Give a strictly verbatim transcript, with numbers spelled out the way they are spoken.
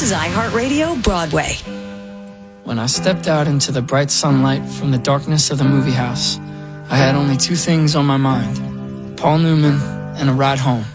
is iHeartRadio Broadway. When I stepped out into the bright sunlight from the darkness of the movie house, I had only two things on my mind: Paul Newman and a ride home.